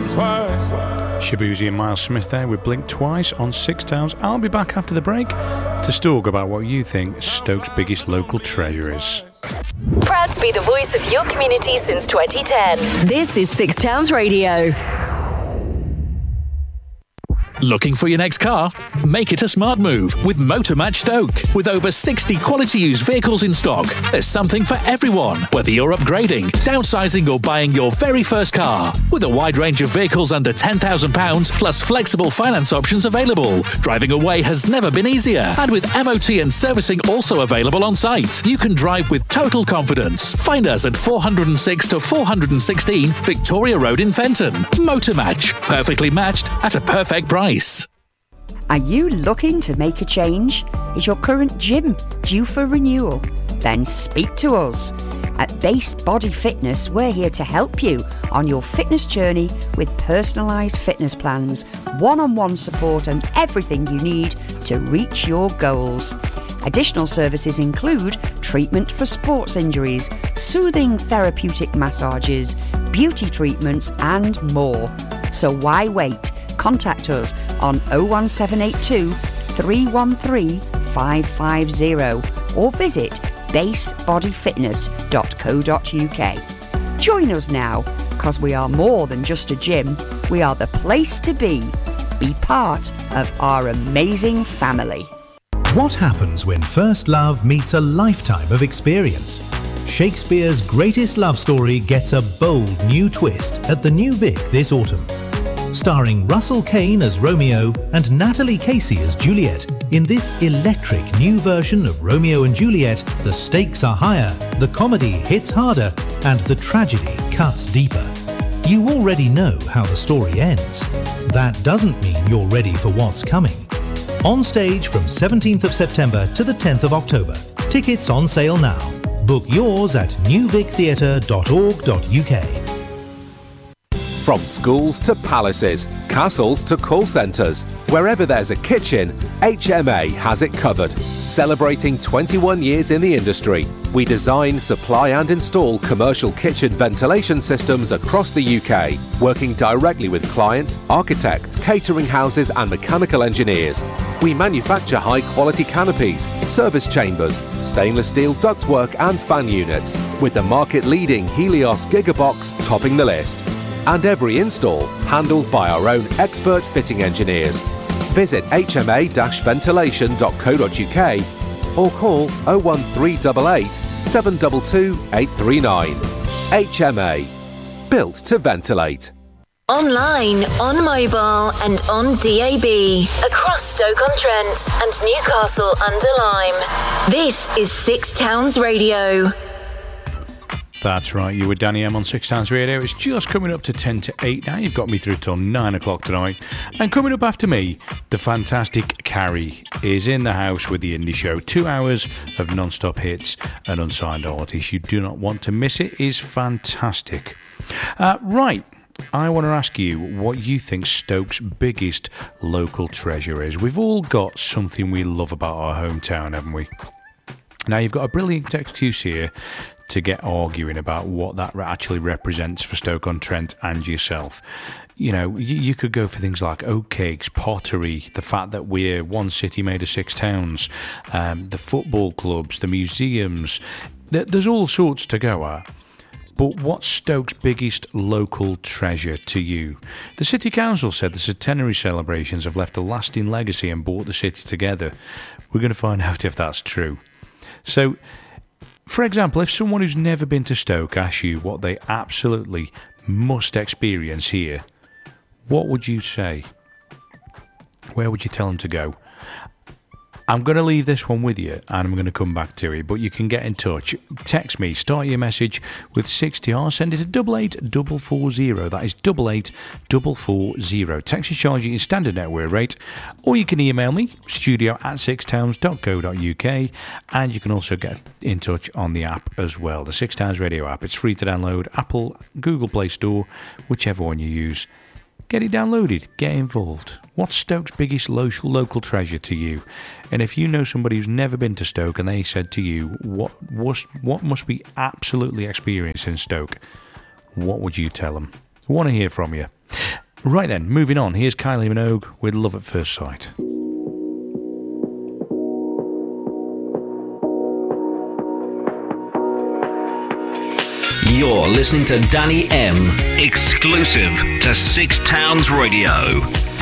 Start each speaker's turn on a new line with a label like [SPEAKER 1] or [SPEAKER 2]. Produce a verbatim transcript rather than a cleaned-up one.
[SPEAKER 1] blink twice.
[SPEAKER 2] Shabuzi and Miles Smith there with Blink Twice on Six Towns. I'll be back after the break to talk about what you think Stoke's biggest local treasure is.
[SPEAKER 3] Proud to be the voice of your community since twenty ten. This is Six Towns Radio.
[SPEAKER 4] Looking for your next car? Make it a smart move with Motormatch Stoke. With over sixty quality used vehicles in stock, there's something for everyone, whether you're upgrading, downsizing or buying your very first car. With a wide range of vehicles under ten thousand pounds plus flexible finance options available, driving away has never been easier. And with M O T and servicing also available on site, you can drive with total confidence. Find us at four oh six to four sixteen Victoria Road in Fenton. Motormatch, perfectly matched at a perfect price.
[SPEAKER 5] Are you looking to make a change? Is your current gym due for renewal? Then speak to us. At Base Body Fitness, we're here to help you on your fitness journey with personalised fitness plans, one-on-one support and everything you need to reach your goals. Additional services include treatment for sports injuries, soothing therapeutic massages, beauty treatments and more. So why wait? Contact us on oh one seven eight two, three one three, five five zero or visit base body fitness dot co dot uk. Join us now, because we are more than just a gym. We are the place to be. Be part of our amazing family.
[SPEAKER 6] What happens when first love meets a lifetime of experience? Shakespeare's greatest love story gets a bold new twist at the New Vic this autumn. Starring Russell Kane as Romeo and Natalie Casey as Juliet, in this electric new version of Romeo and Juliet, the stakes are higher, the comedy hits harder, and the tragedy cuts deeper. You already know how the story ends. That doesn't mean you're ready for what's coming. On stage from seventeenth of September to the tenth of October. Tickets on sale now. Book yours at new vic theatre dot org dot uk.
[SPEAKER 7] From schools to palaces, castles to call centres, wherever there's a kitchen, H M A has it covered. Celebrating twenty-one years in the industry, we design, supply and install commercial kitchen ventilation systems across the U K, working directly with clients, architects, catering houses and mechanical engineers. We manufacture high-quality canopies, service chambers, stainless steel ductwork and fan units, with the market-leading Helios Gigabox topping the list. And every install handled by our own expert fitting engineers. Visit h m a dash ventilation dot co dot uk or call oh one three eight eight, seven two two, eight three nine. H M A. Built to ventilate.
[SPEAKER 3] Online, on mobile and on D A B. Across Stoke-on-Trent and Newcastle under Lyme. This is Six Towns Radio.
[SPEAKER 2] That's right, you were Danny M on Six Towns Radio. It's just coming up to ten to eight now. You've got me through till nine o'clock tonight. And coming up after me, the fantastic Carrie is in the house with the Indie Show. Two hours of non-stop hits and unsigned artists. You do not want to miss it. It is fantastic. Uh, right, I want to ask you what you think Stoke's biggest local treasure is. We've all got something we love about our hometown, haven't we? Now, you've got a brilliant excuse here to get arguing about what that actually represents for Stoke-on-Trent and yourself. You know, you, you could go for things like oatcakes, pottery, the fact that we're one city made of six towns, um, the football clubs, the museums. There, there's all sorts to go at. But what's Stoke's biggest local treasure to you? The City Council said the centenary celebrations have left a lasting legacy and brought the city together. We're going to find out if that's true. So, for example, if someone who's never been to Stoke asks you what they absolutely must experience here, what would you say? Where would you tell them to go? I'm going to leave this one with you and I'm going to come back to it, but you can get in touch. Text me, start your message with sixty R, send it to double eight double four zero. That is double eight double four zero. Text is charged at your standard network rate, or you can email me, studio at sixtowns dot co dot uk, and you can also get in touch on the app as well, the Six Towns Radio app. It's free to download, Apple, Google Play Store, whichever one you use. Get it downloaded, get involved. What's Stoke's biggest local local treasure to you? And if you know somebody who's never been to Stoke and they said to you, what was, what must we absolutely experience in Stoke? What would you tell them? I want to hear from you. Right then, moving on. Here's Kylie Minogue with Love at First Sight.
[SPEAKER 1] You're listening to Danny M, exclusive to Six Towns Radio.